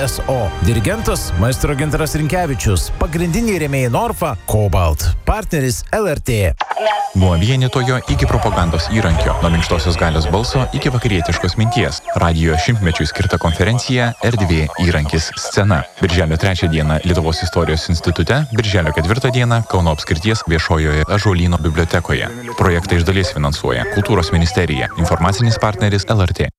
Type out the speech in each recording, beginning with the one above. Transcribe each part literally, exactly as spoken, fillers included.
S O. Dirigentas maestro Gintaras Rinkevičius. Pagrindiniai rėmėjai Norfa, Cobalt. Partneris L R T. Nuo vienitojo iki propagandos įrankio, nuo minkštosios galios balso iki vakarietiškos minties. Radijo šimtmečiui skirta konferencija Erdvė įrankis scena. Birželio trečią dieną Lietuvos istorijos institute, birželio ketvirtą dieną Kauno apskrities viešojoje Ąžuolyno bibliotekoje. Projektą iš dalies finansuoja Kultūros ministerija, informacinis partneris L R T.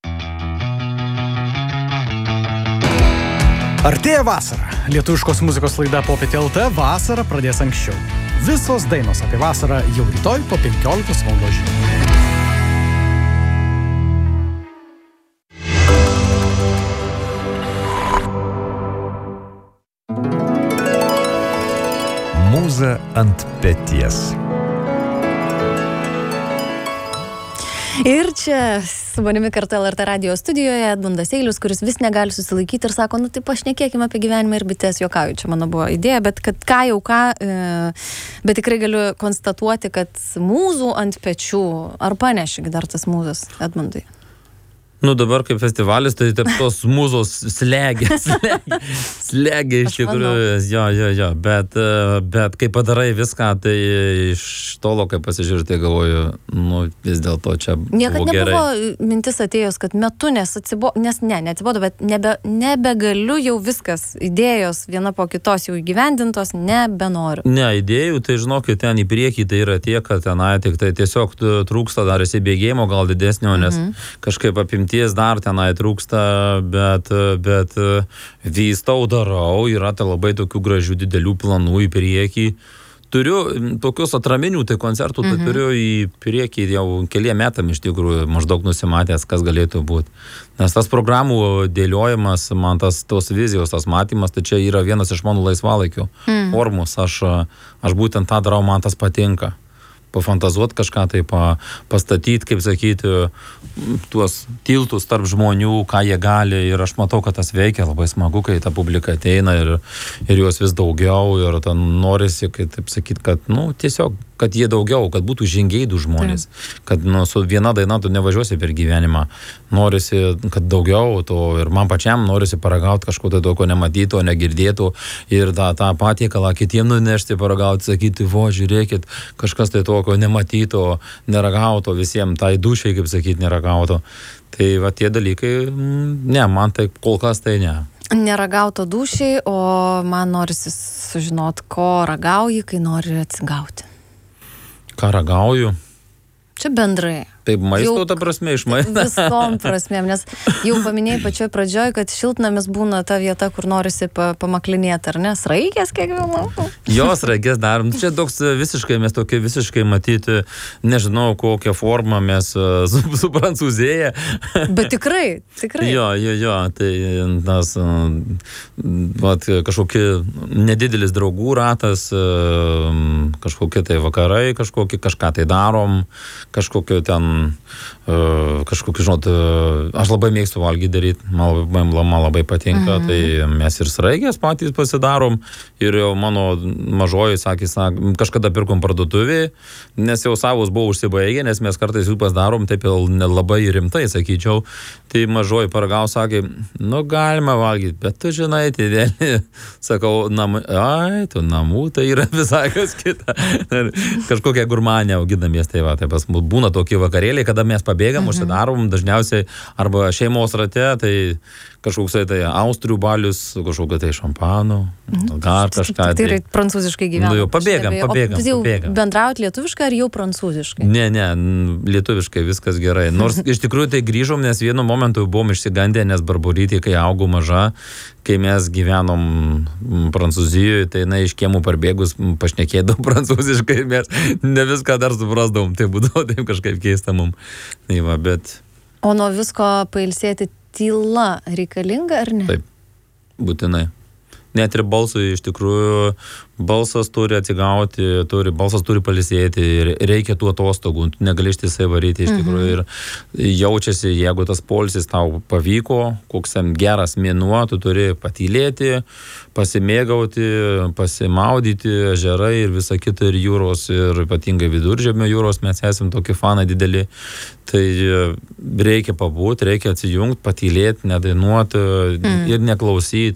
Artėja vasara. Lietuviškos muzikos laida Popietė L T vasarą pradės anksčiau. Visos dainos apie vasarą jau rytoj po penkioliktos valandos žinių. Mūza ant peties. Ir čia su manimi kartu L R T radijo studijoje Edmundas Eilius, kuris vis negali susilaikyti ir sako, nu tai pašnekėkime apie gyvenimą ir bites, juokauju, čia mano buvo idėja, bet kad ką jau ką, e, bet tikrai galiu konstatuoti, kad mūzų ant pečių, ar paneši dar tas mūzas, Edmundai? Nu dabar kaip festivalis, tai taip tos mūzos slegia, slegia, slegia iš tikrųjų, jo, jo, jo, bet, bet kai padarai viską, tai iš tolo, kai pasižiūrėjau, tai galvoju, nu vis dėlto čia buvo Niekad gerai. nebuvo mintis atėjus, kad metu nesatsibodo, nes ne, neatsibodo, bet nebe, nebegaliu jau viskas, idėjos viena po kitos jau įgyvendintos, nebenoriu. Ne, idėjų, tai žinokit, ten į priekį tai yra tiek, kad tenai tik tai tiesiog trūksta dar įsibėgėjimo gal didesnio, nes mm-hmm. kažkaip apimti ties dar tenai trūksta, bet, bet vystau, darau, yra tai labai tokių gražių didelių planų į priekį. Turiu tokius atraminių, tai koncertų mm-hmm. tai turiu į priekį jau keliem metam iš tikrųjų maždaug nusimatęs, kas galėtų būti. Nes tas programų dėliojimas, man tas tos vizijos, tas matymas, tai čia yra vienas iš mano laisvalaikių mm. formos. Aš, aš būtent tą darau, man tas patinka. Pafantazuoti kažką, tai pa, pastatyti, kaip sakyti, tuos tiltus tarp žmonių, ką jie gali, ir aš matau, kad tas veikia, labai smagu, kai ta publika ateina ir, ir juos vis daugiau, ir ten norisi, kaip taip sakyti, kad, nu, tiesiog, kad jie daugiau, kad būtų žingeidų žmonės, mm. kad, nu, su viena daina tu nevažiuosi per gyvenimą, norisi, kad daugiau to, ir man pačiam norisi paragauti kažko tai tokio nematyto, negirdėto, ir tą, tą patiekalą kitiem nunešti, paragauti, sakyti, vo, žiūrėkit, kažkas tai tokio nematyto, neragauto visiems, tai dušiai, kaip sakyti, neragauto. Tai va tie dalykai, ne, man tai kol kas tai ne. Neragauto dušiai, o man norisi sužinot, ko ragauji, kai nori atsigauti. Ką ragauju? Čia bendrai. Taip, maisto, jau, ta prasme, iš maisto. Visom prasmėm, nes jau paminėjai pačioj pradžioj, kad šiltnamis būna ta vieta, kur norisi pa, pamaklinėti, ar ne? Sraigės, kiek vėlau? Jo, sraigės darom. Čia toks visiškai, mes tokie visiškai matyti, nežinau, kokią formą mes su, su Prancūzėje. Bet tikrai, tikrai. Jo, jo, jo, tai tas, vat, kažkokie nedidelis draugų ratas, kažkokie tai vakarai, kažkokie, kažką tai darom, kažkokio ten kažkokį, žinot, aš labai mėgstu valgyti daryti, man, man, man labai patinka, mhm. tai mes ir sraigės patys pasidarom, ir jau mano mažoji sakė, sak, kažkada pirkom parduotuvį, nes jau savus buvo užsibaigę, nes mes kartais jų pasidarom, taip jau labai rimtai, sakyčiau, tai mažoji paragau sakė, nu galima valgyti, bet tu žinai, tai vėl, sakau, namų, ai, tu namų, tai yra visai kas kita, kažkokia gurmanė auginamės, tai va, tai pas mus būna tokie vakarėliai, kada mes pabėgam, mhm. užsidarom, dažniausiai arba šeimos rate, tai kažkoksai tai austrių balius, kažkokia tai šampanų, mhm. gar kažką. Tai yra prancūziškai gyvenam. Nu jau pabėgam, pabėgam, o, pabėgam. Bendraut lietuviškai ar jau prancūziškai? Ne, ne, lietuviškai viskas gerai. Nors iš tikrųjų tai grįžom, nes vienu momentu buvom išsigandę, nes Barborytė, kai augo maža, kai mes gyvenom Prancūzijoje, tai na, iš kiemų parbėgus pašnekėdavom prancūziškai, mes ne viską dar suprasdavom, tai būdavo taip kažkaip keista mum. Tai va, bet... O nuo visko pailsėti tyla reikalinga, ar ne? Taip, būtinai. Net ir balsui iš tikrųjų, balsas turi atsigauti, turi, balsas turi palisėti ir reikia tų atostogų, negali ištisai varyti iš tikrųjų ir jaučiasi, jeigu tas poilsis tau pavyko, koks tam geras mėnuo, tu turi patylėti, pasimėgauti, pasimaudyti, ežerai ir visa kita ir jūros, ir ypatingai viduržemio jūros, mes esame tokie fanai dideli, tai reikia pabūti, reikia atsijungti, patylėti, nedainuoti mm. ir neklausyti,